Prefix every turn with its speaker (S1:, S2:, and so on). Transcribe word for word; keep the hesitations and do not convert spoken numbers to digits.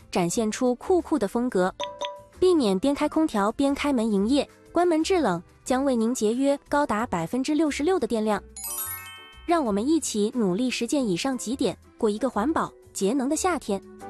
S1: 展现出酷酷的风格。避免边开空调边开门营业，关门制冷将为您节约高达 百分之六十六 的电量。让我们一起努力实践以上几点，过一个环保节能的夏天。